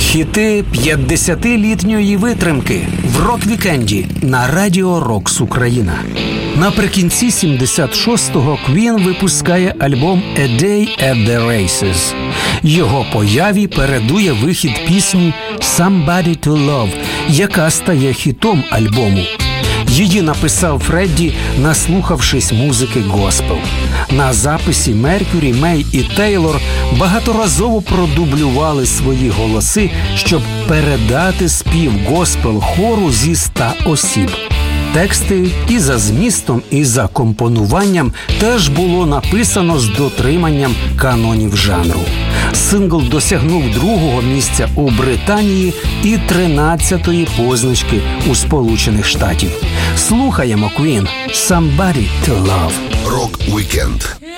Хіти 50-літньої витримки в рок-вікенді на Радіо Рокс Україна. Наприкінці 76-го Queen випускає альбом «A Day at the Races». Його появі передує вихід пісні «Somebody to Love», яка стає хітом альбому. Її написав Фредді, наслухавшись музики госпел. На записі Меркюрі, Мей і Тейлор багаторазово продублювали свої голоси, щоб передати спів госпел хору зі 100 осіб. Тексти і за змістом, і за компонуванням теж було написано з дотриманням канонів жанру. Сингл досягнув 2-го місця у Британії і 13-ї позначки у Сполучених Штатів. Слухаємо Queen «Somebody to Love». Рок-вікенд.